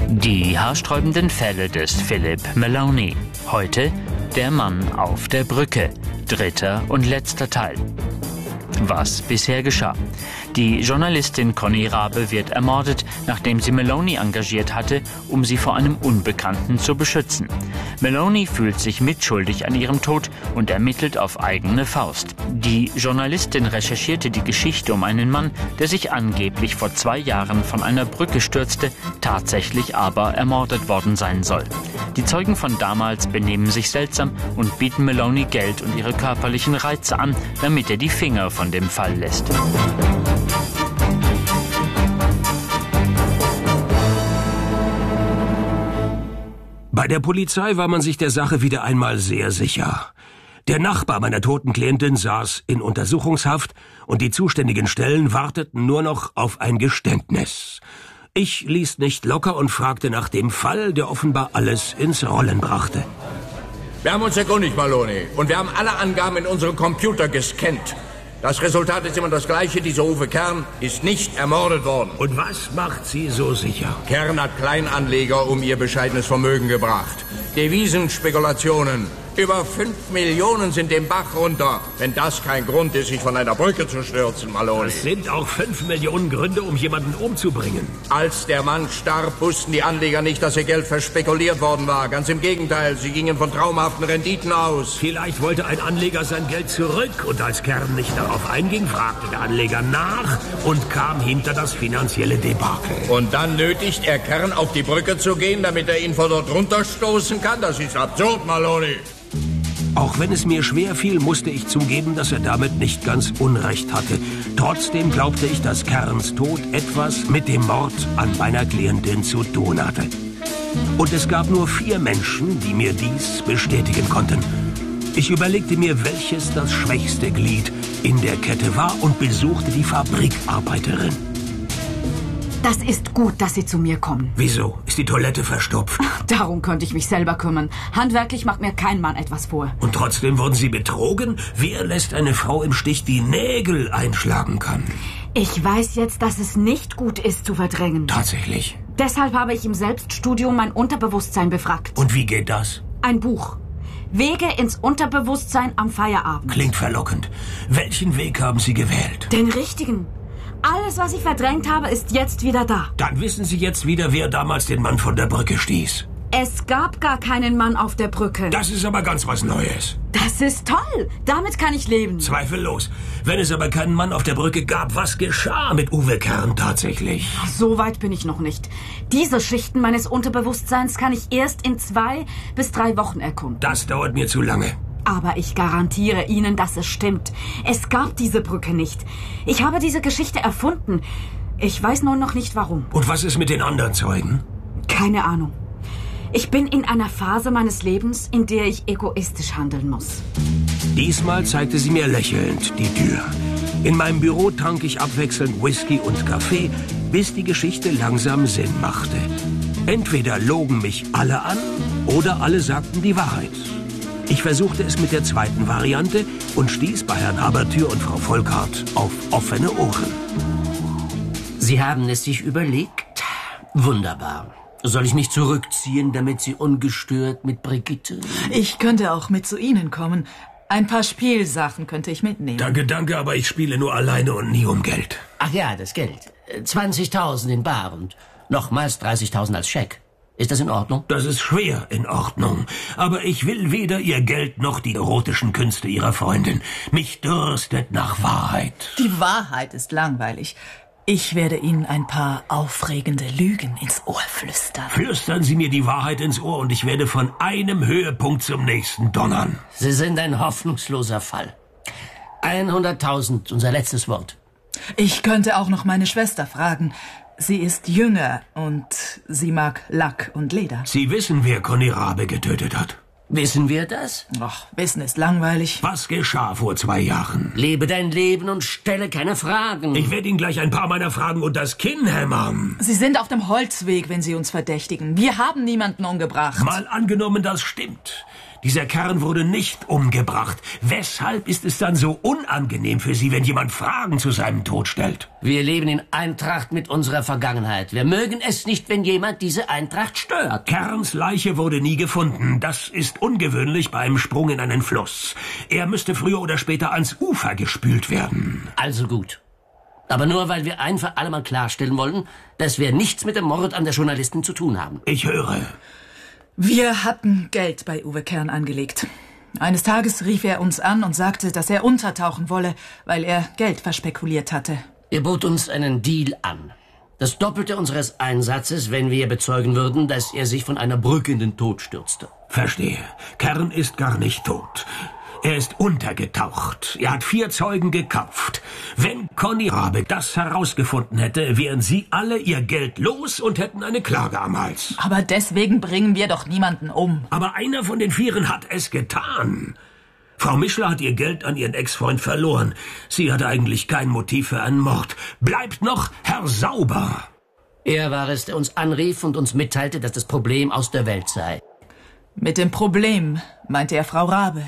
Die haarsträubenden Fälle des Philip Maloney. Heute der Mann auf der Brücke. 3. und letzter Teil. Was bisher geschah. Die Journalistin Conny Rabe wird ermordet, nachdem sie Maloney engagiert hatte, um sie vor einem Unbekannten zu beschützen. Maloney fühlt sich mitschuldig an ihrem Tod und ermittelt auf eigene Faust. Die Journalistin recherchierte die Geschichte um einen Mann, der sich angeblich vor 2 Jahren von einer Brücke stürzte, tatsächlich aber ermordet worden sein soll. Die Zeugen von damals benehmen sich seltsam und bieten Maloney Geld und ihre körperlichen Reize an, damit er die Finger von dem Fall lässt. Bei der Polizei war man sich der Sache wieder einmal sehr sicher. Der Nachbar meiner toten Klientin saß in Untersuchungshaft und die zuständigen Stellen warteten nur noch auf ein Geständnis. Ich ließ nicht locker und fragte nach dem Fall, der offenbar alles ins Rollen brachte. Wir haben uns erkundigt, Maloney, und wir haben alle Angaben in unserem Computer gescannt. Das Resultat ist immer das gleiche. Dieser Uwe Kern ist nicht ermordet worden. Und was macht Sie so sicher? Kern hat Kleinanleger um ihr bescheidenes Vermögen gebracht. Devisenspekulationen. Über 5 Millionen sind den Bach runter. Wenn das kein Grund ist, sich von einer Brücke zu stürzen, Maloney. Das sind auch 5 Millionen Gründe, um jemanden umzubringen. Als der Mann starb, wussten die Anleger nicht, dass ihr Geld verspekuliert worden war. Ganz im Gegenteil, sie gingen von traumhaften Renditen aus. Vielleicht wollte ein Anleger sein Geld zurück und als Kern nicht darauf einging, fragte der Anleger nach und kam hinter das finanzielle Debakel. Und dann nötigt er Kern, auf die Brücke zu gehen, damit er ihn von dort runterstoßen kann? Das ist absurd, Maloney. Auch wenn es mir schwer fiel, musste ich zugeben, dass er damit nicht ganz Unrecht hatte. Trotzdem glaubte ich, dass Kerns Tod etwas mit dem Mord an meiner Klientin zu tun hatte. Und es gab nur 4 Menschen, die mir dies bestätigen konnten. Ich überlegte mir, welches das schwächste Glied in der Kette war und besuchte die Fabrikarbeiterin. Das ist gut, dass Sie zu mir kommen. Wieso? Ist die Toilette verstopft? Darum könnte ich mich selber kümmern. Handwerklich macht mir kein Mann etwas vor. Und trotzdem wurden Sie betrogen? Wer lässt eine Frau im Stich, die Nägel einschlagen kann? Ich weiß jetzt, dass es nicht gut ist, zu verdrängen. Tatsächlich? Deshalb habe ich im Selbststudium mein Unterbewusstsein befragt. Und wie geht das? Ein Buch. Wege ins Unterbewusstsein am Feierabend. Klingt verlockend. Welchen Weg haben Sie gewählt? Den richtigen. Alles, was ich verdrängt habe, ist jetzt wieder da. Dann wissen Sie jetzt wieder, wer damals den Mann von der Brücke stieß. Es gab gar keinen Mann auf der Brücke. Das ist aber ganz was Neues. Das ist toll. Damit kann ich leben. Zweifellos. Wenn es aber keinen Mann auf der Brücke gab, was geschah mit Uwe Kern tatsächlich? So weit bin ich noch nicht. Diese Schichten meines Unterbewusstseins kann ich erst in 2 bis 3 Wochen erkunden. Das dauert mir zu lange. Aber ich garantiere Ihnen, dass es stimmt. Es gab diese Brücke nicht. Ich habe diese Geschichte erfunden. Ich weiß nur noch nicht, warum. Und was ist mit den anderen Zeugen? Keine Ahnung. Ich bin in einer Phase meines Lebens, in der ich egoistisch handeln muss. Diesmal zeigte sie mir lächelnd die Tür. In meinem Büro trank ich abwechselnd Whisky und Kaffee, bis die Geschichte langsam Sinn machte. Entweder logen mich alle an, oder alle sagten die Wahrheit. Ich versuchte es mit der zweiten Variante und stieß bei Herrn Habertür und Frau Volkart auf offene Ohren. Sie haben es sich überlegt? Wunderbar. Soll ich mich zurückziehen, damit Sie ungestört mit Brigitte... Ich könnte auch mit zu Ihnen kommen. Ein paar Spielsachen könnte ich mitnehmen. Danke, aber ich spiele nur alleine und nie um Geld. Ach ja, das Geld. 20.000 in bar und nochmals 30.000 als Scheck. Ist das in Ordnung? Das ist schwer in Ordnung. Aber ich will weder Ihr Geld noch die erotischen Künste Ihrer Freundin. Mich dürstet nach Wahrheit. Die Wahrheit ist langweilig. Ich werde Ihnen ein paar aufregende Lügen ins Ohr flüstern. Flüstern Sie mir die Wahrheit ins Ohr und ich werde von einem Höhepunkt zum nächsten donnern. Sie sind ein hoffnungsloser Fall. 100.000, unser letztes Wort. Ich könnte auch noch meine Schwester fragen. Sie ist jünger und sie mag Lack und Leder. Sie wissen, wer Conny Rabe getötet hat. Wissen wir das? Ach, Wissen ist langweilig. Was geschah vor 2 Jahren? Lebe dein Leben und stelle keine Fragen. Ich werde Ihnen gleich ein paar meiner Fragen unter das Kinn hämmern. Sie sind auf dem Holzweg, wenn Sie uns verdächtigen. Wir haben niemanden umgebracht. Mal angenommen, das stimmt. Dieser Kern wurde nicht umgebracht. Weshalb ist es dann so unangenehm für Sie, wenn jemand Fragen zu seinem Tod stellt? Wir leben in Eintracht mit unserer Vergangenheit. Wir mögen es nicht, wenn jemand diese Eintracht stört. Kerns Leiche wurde nie gefunden. Das ist ungewöhnlich beim Sprung in einen Fluss. Er müsste früher oder später ans Ufer gespült werden. Also gut. Aber nur, weil wir ein für alle Mal klarstellen wollen, dass wir nichts mit dem Mord an der Journalistin zu tun haben. Ich höre. Wir hatten Geld bei Uwe Kern angelegt. Eines Tages rief er uns an und sagte, dass er untertauchen wolle, weil er Geld verspekuliert hatte. Er bot uns einen Deal an. Das Doppelte unseres Einsatzes, wenn wir bezeugen würden, dass er sich von einer Brücke in den Tod stürzte. Verstehe. Kern ist gar nicht tot. Er ist untergetaucht. Er hat 4 Zeugen gekauft. Wenn Conny Rabe das herausgefunden hätte, wären Sie alle Ihr Geld los und hätten eine Klage am Hals. Aber deswegen bringen wir doch niemanden um. Aber einer von den 4 hat es getan. Frau Mischler hat ihr Geld an ihren Ex-Freund verloren. Sie hatte eigentlich kein Motiv für einen Mord. Bleibt noch Herr Sauber. Er war es, der uns anrief und uns mitteilte, dass das Problem aus der Welt sei. Mit dem Problem meinte er Frau Rabe.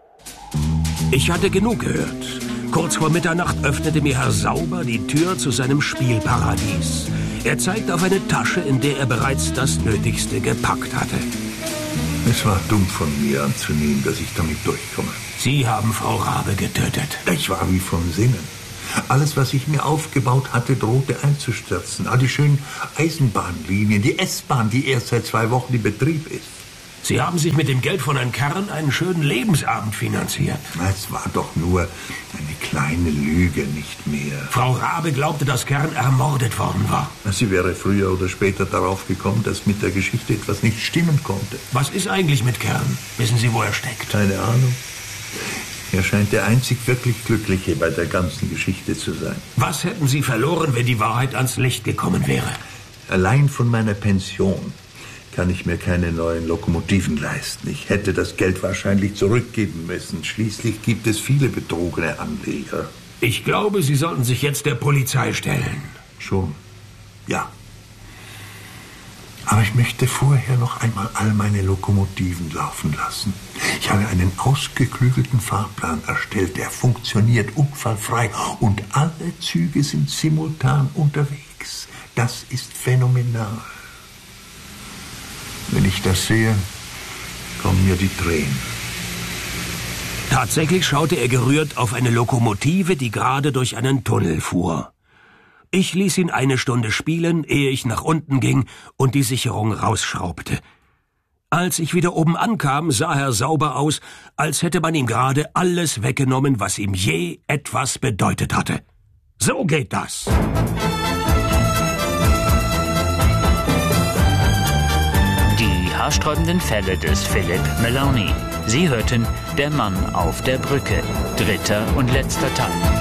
Ich hatte genug gehört. Kurz vor Mitternacht öffnete mir Herr Sauber die Tür zu seinem Spielparadies. Er zeigt auf eine Tasche, in der er bereits das Nötigste gepackt hatte. Es war dumm von mir anzunehmen, dass ich damit durchkomme. Sie haben Frau Rabe getötet. Ich war wie vom Sinnen. Alles, was ich mir aufgebaut hatte, drohte einzustürzen. All die schönen Eisenbahnlinien, die S-Bahn, die erst seit 2 Wochen in Betrieb ist. Sie haben sich mit dem Geld von Herrn Kern einen schönen Lebensabend finanziert. Es war doch nur eine kleine Lüge, nicht mehr. Frau Rabe glaubte, dass Kern ermordet worden war. Sie wäre früher oder später darauf gekommen, dass mit der Geschichte etwas nicht stimmen konnte. Was ist eigentlich mit Kern? Wissen Sie, wo er steckt? Keine Ahnung. Er scheint der einzig wirklich Glückliche bei der ganzen Geschichte zu sein. Was hätten Sie verloren, wenn die Wahrheit ans Licht gekommen wäre? Allein von meiner Pension kann ich mir keine neuen Lokomotiven leisten. Ich hätte das Geld wahrscheinlich zurückgeben müssen. Schließlich gibt es viele betrogene Anleger. Ich glaube, Sie sollten sich jetzt der Polizei stellen. Schon, ja. Aber ich möchte vorher noch einmal all meine Lokomotiven laufen lassen. Ich habe einen ausgeklügelten Fahrplan erstellt, der funktioniert unfallfrei und alle Züge sind simultan unterwegs. Das ist phänomenal. Wenn ich das sehe, kommen mir die Tränen. Tatsächlich schaute er gerührt auf eine Lokomotive, die gerade durch einen Tunnel fuhr. Ich ließ ihn 1 Stunde spielen, ehe ich nach unten ging und die Sicherung rausschraubte. Als ich wieder oben ankam, sah Herr Sauber aus, als hätte man ihm gerade alles weggenommen, was ihm je etwas bedeutet hatte. So geht das. Die haarsträubenden Fälle des Philip Meloni. Sie hörten Der Mann auf der Brücke, 3. und letzter Teil.